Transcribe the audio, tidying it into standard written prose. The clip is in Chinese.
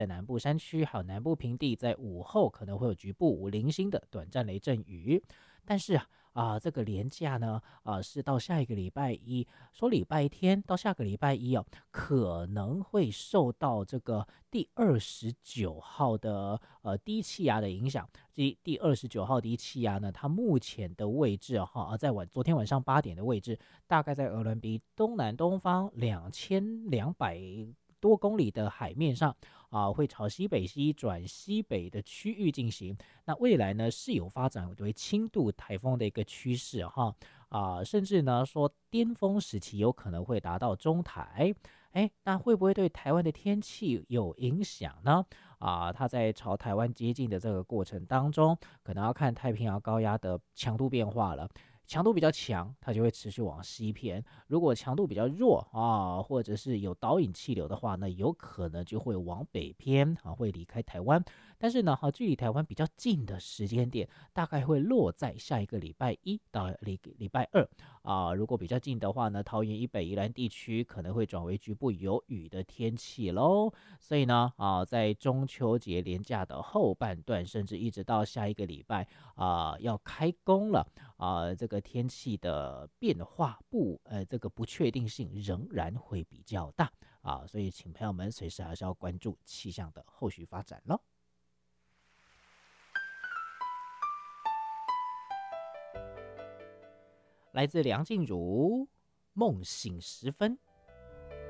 在南部山区还有南部平地，在午后可能会有局部零星的短暂雷阵雨。但是这个连假呢，是到下一个礼拜一，说礼拜天到下个礼拜一哦，可能会受到这个第29号的低气压的影响。第29号低气压呢，它目前的位置在昨天晚上8点的位置，大概在俄伦比东南东方2200多公里的海面上会朝西北西转西北的区域进行。那未来呢是有发展为轻度台风的一个趋势甚至呢说巅峰时期有可能会达到中台。那会不会对台湾的天气有影响呢？它在朝台湾接近的这个过程当中，可能要看太平洋高压的强度变化了。强度比较强，它就会持续往西偏；如果强度比较弱或者是有导引气流的话，那有可能就会往北偏会离开台湾。但是呢，距离台湾比较近的时间点，大概会落在下一个礼拜一到礼拜二如果比较近的话呢，桃园以北宜兰地区可能会转为局部有雨的天气喽。所以呢，在中秋节连假的后半段，甚至一直到下一个礼拜要开工了这个天气的变化这个不确定性仍然会比较大所以请朋友们随时还是要关注气象的后续发展咯。来自梁静茹《梦醒时分》。